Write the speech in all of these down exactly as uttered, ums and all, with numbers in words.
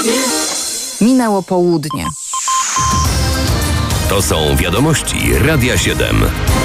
Minęło południe. To są wiadomości Radia siedem.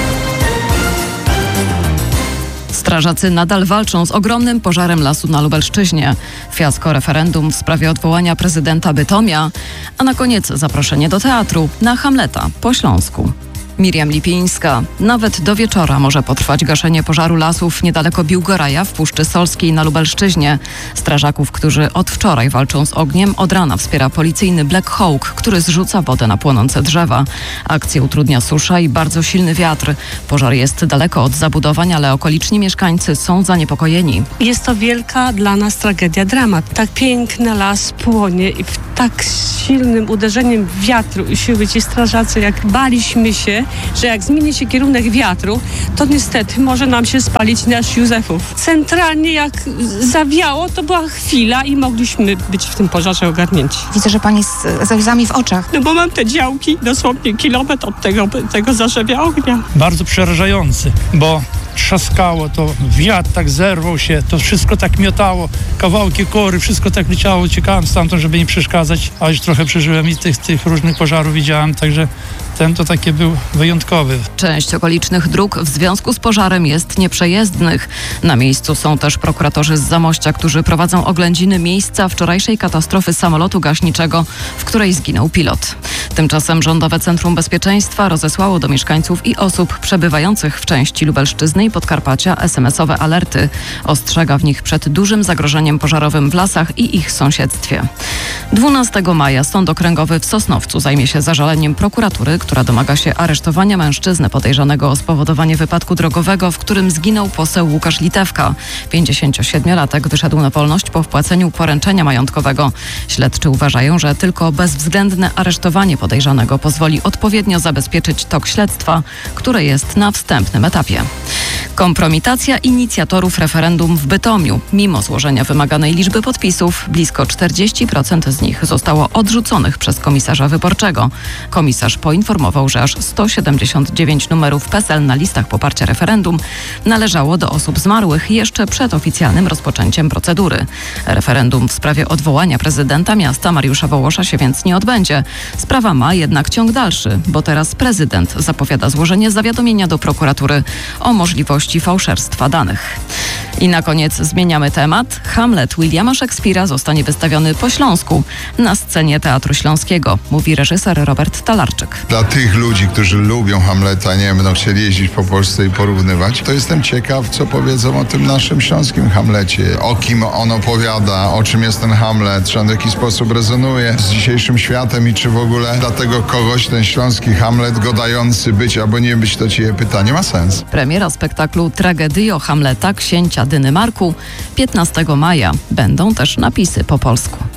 Strażacy nadal walczą z ogromnym pożarem lasu na Lubelszczyźnie. Fiasko referendum w sprawie odwołania prezydenta Bytomia, a na koniec zaproszenie do teatru na Hamleta po śląsku. Miriam Lipińska. Nawet do wieczora może potrwać gaszenie pożaru lasów niedaleko Biłgoraja w Puszczy Solskiej na Lubelszczyźnie. Strażaków, którzy od wczoraj walczą z ogniem, od rana wspiera policyjny Black Hawk, który zrzuca wodę na płonące drzewa. Akcję utrudnia susza i bardzo silny wiatr. Pożar jest daleko od zabudowań, ale okoliczni mieszkańcy są zaniepokojeni. Jest to wielka dla nas tragedia, dramat. Tak piękny las płonie i w tak silnym uderzeniem wiatru i siły ci strażacy, jak baliśmy się, że jak zmieni się kierunek wiatru, to niestety może nam się spalić nasz Józefów. Centralnie jak zawiało, to była chwila i mogliśmy być w tym pożarze ogarnięci. Widzę, że pani z, ze łzami w oczach. No bo mam te działki dosłownie kilometr od tego, tego zarzewia ognia. Bardzo przerażający, bo trzaskało to, wiatr tak zerwał się, to wszystko tak miotało, kawałki kory, wszystko tak leciało, uciekałem stamtąd, żeby nie przeszkadzać, a już trochę przeżyłem i tych, tych różnych pożarów widziałem, także ten to taki był wyjątkowy. Część okolicznych dróg w związku z pożarem jest nieprzejezdnych. Na miejscu są też prokuratorzy z Zamościa, którzy prowadzą oględziny miejsca wczorajszej katastrofy samolotu gaśniczego, w której zginął pilot. Tymczasem Rządowe Centrum Bezpieczeństwa rozesłało do mieszkańców i osób przebywających w części Lubelszczyzny i Podkarpacia es em esowe alerty. Ostrzega w nich przed dużym zagrożeniem pożarowym w lasach i ich sąsiedztwie. dwunastego maja Sąd Okręgowy w Sosnowcu zajmie się zażaleniem prokuratury, która domaga się aresztowania mężczyzny podejrzanego o spowodowanie wypadku drogowego, w którym zginął poseł Łukasz Litewka. pięćdziesięciosiedmiolatek wyszedł na wolność po wpłaceniu poręczenia majątkowego. Śledczy uważają, że tylko bezwzględne aresztowanie podejrzanego pozwoli odpowiednio zabezpieczyć tok śledztwa, które jest na wstępnym etapie. Kompromitacja inicjatorów referendum w Bytomiu. Mimo złożenia wymaganej liczby podpisów, blisko czterdzieści procent z nich zostało odrzuconych przez komisarza wyborczego. Komisarz poinformował, że aż sto siedemdziesiąt dziewięć numerów P E S E L na listach poparcia referendum należało do osób zmarłych jeszcze przed oficjalnym rozpoczęciem procedury. Referendum w sprawie odwołania prezydenta miasta Mariusza Wołosza się więc nie odbędzie. Sprawa ma jednak ciąg dalszy, bo teraz prezydent zapowiada złożenie zawiadomienia do prokuratury o możliwości fałszerstwa danych. I na koniec zmieniamy temat. Hamlet Williama Szekspira zostanie wystawiony po śląsku na scenie Teatru Śląskiego, mówi reżyser Robert Talarczyk. Dla tych ludzi, którzy lubią Hamleta, nie będą chcieli jeździć po Polsce i porównywać, to jestem ciekaw, co powiedzą o tym naszym śląskim Hamlecie. O kim on opowiada, o czym jest ten Hamlet, czy on w jakiś sposób rezonuje z dzisiejszym światem i czy w ogóle dla tego kogoś ten śląski Hamlet godający być albo nie być, to ci je pytanie ma sens. Premiera spektaklu Tragedio Hamleta księcia Dynymarku piętnastego maja. Będą też napisy po polsku.